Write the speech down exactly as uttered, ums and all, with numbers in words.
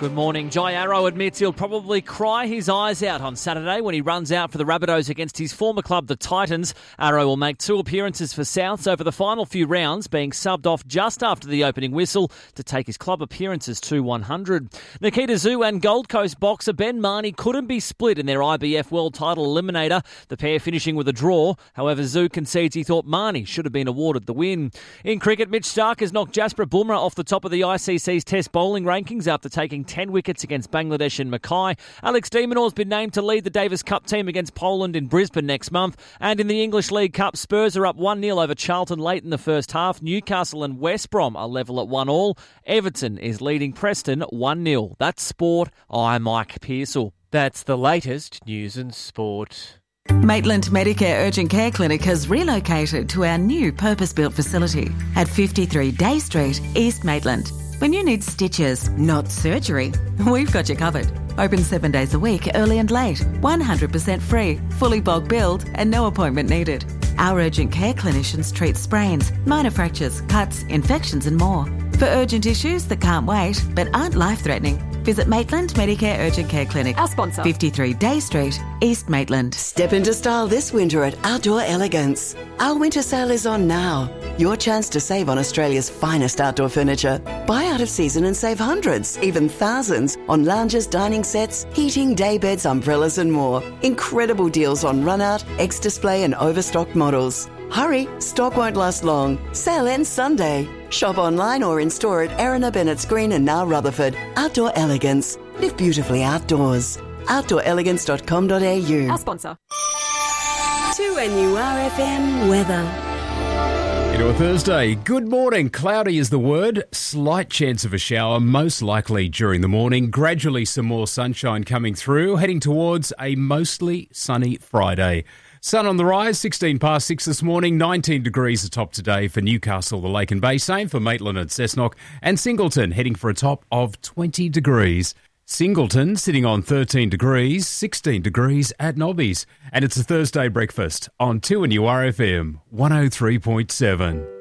Good morning. Jai Arrow admits he'll probably cry his eyes out on Saturday when he runs out for the Rabbitohs against his former club, the Titans. Arrow will make two appearances for Souths over the final few rounds, being subbed off just after the opening whistle to take his club appearances to one hundred. Nikita Zoo and Gold Coast boxer Ben Marnie couldn't be split in their I B F World Title Eliminator, the pair finishing with a draw. However, Zoo concedes he thought Marnie should have been awarded the win. In cricket, Mitch Starc has knocked Jasprit Bumrah off the top of the I C C's Test bowling rankings after taking ten wickets against Bangladesh and Mackay. Alex de Minaur has been named to lead the Davis Cup team against Poland in Brisbane next month. And in the English League Cup, Spurs are up one nil over Charlton late in the first half. Newcastle and West Brom are level at one all. Everton is leading Preston one nil. That's sport. I'm Mike Pearsall. That's the latest news and sport. Maitland Medicare Urgent Care Clinic has relocated to our new purpose-built facility at fifty-three Day Street, East Maitland. When you need stitches, not surgery, we've got you covered. Open seven days a week, early and late, one hundred percent free, fully bulk billed and no appointment needed. Our urgent care clinicians treat sprains, minor fractures, cuts, infections and more. For urgent issues that can't wait but aren't life-threatening, visit Maitland Medicare Urgent Care Clinic. Our sponsor. fifty-three Day Street, East Maitland. Step into style this winter at Outdoor Elegance. Our winter sale is on now. Your chance to save on Australia's finest outdoor furniture. Buy out of season and save hundreds, even thousands, on lounges, dining sets, heating, day beds, umbrellas and more. Incredible deals on run-out, ex-display and overstocked models. Hurry, stock won't last long. Sale ends Sunday. Shop online or in-store at Erina Bennett's Green and now Rutherford. Outdoor Elegance. Live beautifully outdoors. outdoor elegance dot com dot a u. Our sponsor. two N U R F M weather. Into a Thursday. Good morning. Cloudy is the word. Slight chance of a shower, most likely during the morning. Gradually some more sunshine coming through, heading towards a mostly sunny Friday. Sun on the rise, sixteen past six this morning, nineteen degrees atop today for Newcastle, the Lake and Bay. Same for Maitland and Cessnock, and Singleton heading for a top of twenty degrees. Singleton sitting on thirteen degrees, sixteen degrees at Nobby's. And it's a Thursday breakfast on two N U R F M one oh three point seven.